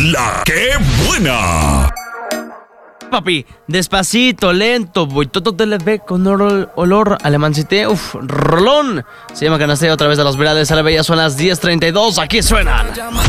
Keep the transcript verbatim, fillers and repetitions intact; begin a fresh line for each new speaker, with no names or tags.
La que buena.
Papi, despacito, lento, voy todo te le ve con olor, olor alemancité, uf, rolón. Se llama Canasteo a través de los virales a la bella, son las diez treinta y dos, aquí suenan.